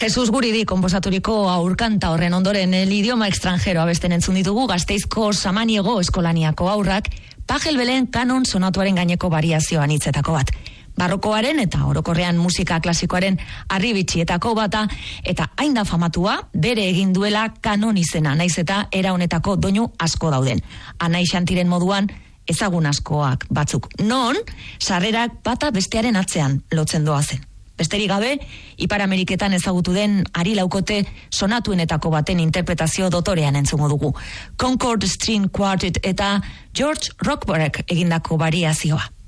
Jesus Guridi konposaturiko aurkanta horren ondoren el idioma extranjero abesten entzun ditugu Gasteizko Samaniego eskolaniako aurrak Pajel Belen kanon sonatuaren gaineko variazioan hitzetako bat. Barrokoaren eta orokorrean musika klasikoaren arribitxietako bata eta hain da famatua bere egin duela kanon izena, naiz eta era honetako doinu asko dauden. Anai Xantiren moduan ezagun askoak batzuk. Non, sarrerak bata bestearen atzean lotzen doa zen. Besterik gabe, Ipar Ameriketan ezagutu den Ari Laukote sonatuenetako baten interpretazio dotorean entzungo dugu. Concord String Quartet eta George Rockberg egindako variazioa.